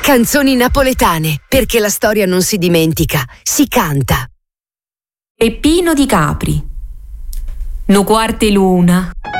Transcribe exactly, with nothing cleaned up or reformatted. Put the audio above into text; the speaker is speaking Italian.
Canzoni napoletane, perché la storia non si dimentica, si canta. Peppino di Capri. No quarte luna,